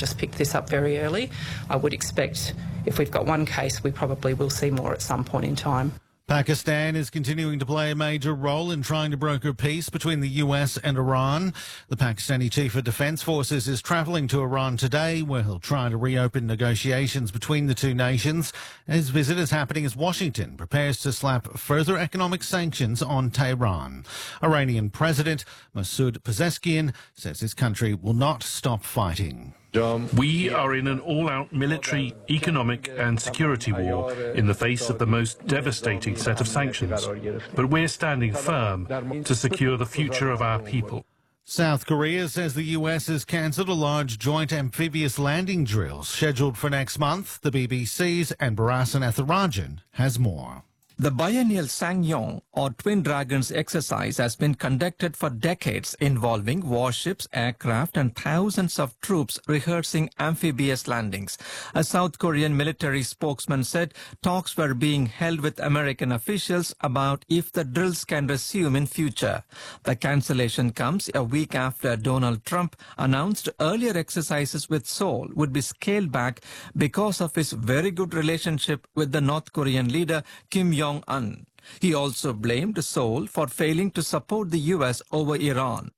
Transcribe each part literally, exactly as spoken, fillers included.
just picked this up very early. I would expect if we've got one case, we probably will see more at some point in time. Pakistan is continuing to play a major role in trying to broker peace between the U S and Iran. The Pakistani Chief of Defence Forces is travelling to Iran today, where he'll try to reopen negotiations between the two nations. His visit is happening as Washington prepares to slap further economic sanctions on Tehran. Iranian President Masoud Pezeshkian says his country will not stop fighting. We are in an all-out military, economic and security war in the face of the most devastating set of sanctions. But we're standing firm to secure the future of our people. South Korea says the U S has cancelled a large joint amphibious landing drill scheduled for next month. The B B C's Anbar Atharajan has more. The biennial Sangyong, or Twin Dragons exercise, has been conducted for decades, involving warships, aircraft and thousands of troops rehearsing amphibious landings. A South Korean military spokesman said talks were being held with American officials about if the drills can resume in future. The cancellation comes a week after Donald Trump announced earlier exercises with Seoul would be scaled back because of his very good relationship with the North Korean leader Kim Jong-un. He also blamed Seoul for failing to support the U S over Iran.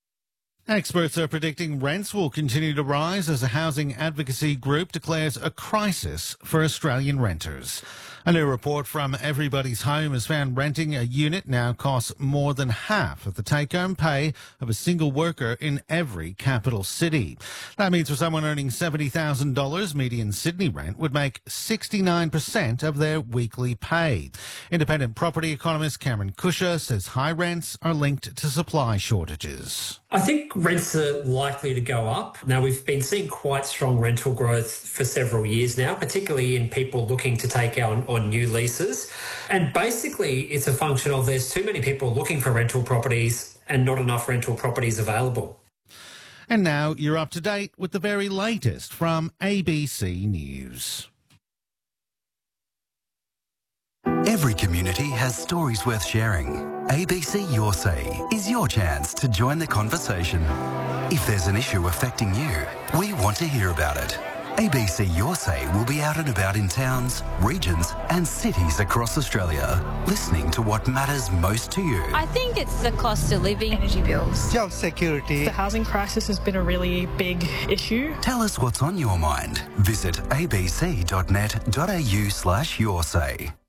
Experts are predicting rents will continue to rise as a housing advocacy group declares a crisis for Australian renters. A new report from Everybody's Home has found renting a unit now costs more than half of the take-home pay of a single worker in every capital city. That means for someone earning seventy thousand dollars, median Sydney rent would make sixty-nine percent of their weekly pay. Independent property economist Cameron Cusher says high rents are linked to supply shortages. I think rents are likely to go up. Now, we've been seeing quite strong rental growth for several years now, particularly in people looking to take out on new leases. And basically, it's a function of there's too many people looking for rental properties and not enough rental properties available. And now you're up to date with the very latest from A B C News. Every community has stories worth sharing. A B C Your Say is your chance to join the conversation. If there's an issue affecting you, we want to hear about it. A B C Your Say will be out and about in towns, regions and cities across Australia, listening to what matters most to you. I think it's the cost of living, energy bills, job security. The housing crisis has been a really big issue. Tell us what's on your mind. Visit abc dot net dot a u slash your say.